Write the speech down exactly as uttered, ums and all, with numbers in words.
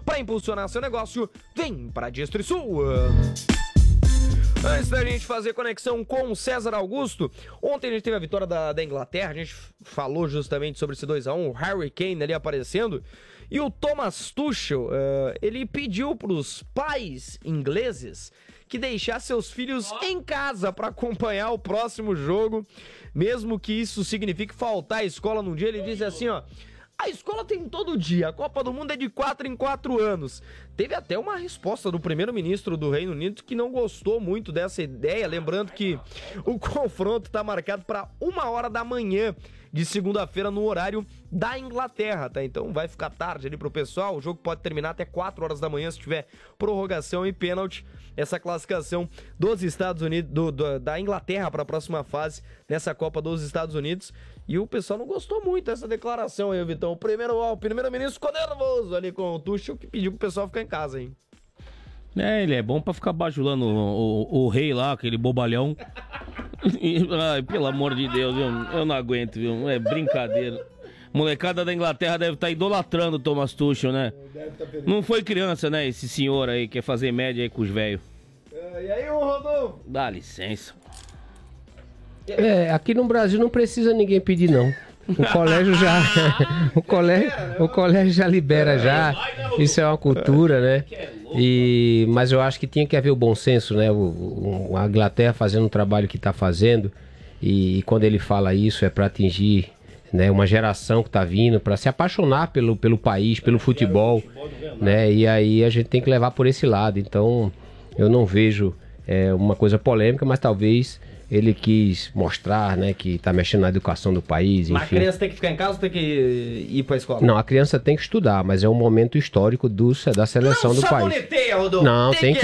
para impulsionar seu negócio, vem para DistriSul. Antes da gente fazer conexão com o César Augusto, ontem a gente teve a vitória da, da Inglaterra, a gente falou justamente sobre esse dois a um, o Harry Kane ali aparecendo, e o Thomas Tuchel, uh, ele pediu para os pais ingleses que deixassem seus filhos em casa para acompanhar o próximo jogo, mesmo que isso signifique faltar à escola num dia. Ele disse assim, ó, a escola tem todo dia, a Copa do Mundo é de quatro em quatro anos. Teve até uma resposta do primeiro-ministro do Reino Unido que não gostou muito dessa ideia, lembrando que o confronto está marcado para uma hora da manhã de segunda-feira no horário da Inglaterra, tá? Então vai ficar tarde ali pro pessoal, o jogo pode terminar até quatro horas da manhã se tiver prorrogação e pênalti. Essa classificação dos Estados Unidos, do, do, da Inglaterra para a próxima fase nessa Copa dos Estados Unidos. E o pessoal não gostou muito dessa declaração aí, Vitão. O primeiro, ó, o primeiro-ministro ficou nervoso ali com o Tuchel, que pediu pro pessoal ficar em casa, hein? É, ele é bom pra ficar bajulando o, o, o rei lá, aquele bobalhão. Ai, pelo amor de Deus, viu? Eu não aguento, viu? É brincadeira. Molecada da Inglaterra deve estar idolatrando o Thomas Tuchel, né? Não foi criança, né? Esse senhor aí quer fazer média aí com os velhos. É, e aí, ô Rodolfo? Dá licença. É, aqui no Brasil não precisa ninguém pedir, não. O colégio já... o, colégio, o colégio já libera já. Isso é uma cultura, né? E, mas eu acho que tinha que haver o bom senso, né? O, o, a Inglaterra fazendo o trabalho que está fazendo. E, e quando ele fala isso é para atingir, né, uma geração que está vindo, para se apaixonar pelo, pelo país, pelo futebol, né? E aí a gente tem que levar por esse lado. Então eu não vejo é, uma coisa polêmica, mas talvez ele quis mostrar, né, que está mexendo na educação do país, enfim. Mas a criança tem que ficar em casa ou tem que ir para a escola? Não, a criança tem que estudar, mas é um momento histórico do, da seleção não do país. Rodolfo. Não, tem, tem que,